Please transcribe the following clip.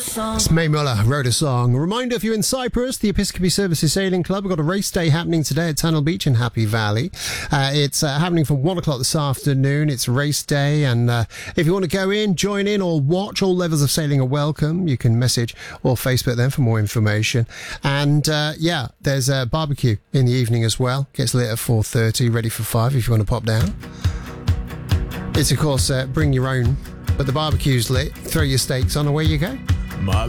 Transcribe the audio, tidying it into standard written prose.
It's Mae Muller wrote a song. A reminder, if you're in Cyprus, the Episcopi Services Sailing Club have got a race day happening today at Tunnel Beach in Happy Valley. It's happening from 1 o'clock this afternoon. It's race day, and if you want to go in, join in, or watch, all levels of sailing are welcome. You can message or Facebook them for more information. And there's a barbecue in the evening as well. Gets lit at 4:30, ready for 5 if you want to pop down. It's, of course, bring your own, but the barbecue's lit. Throw your steaks on, away you go. My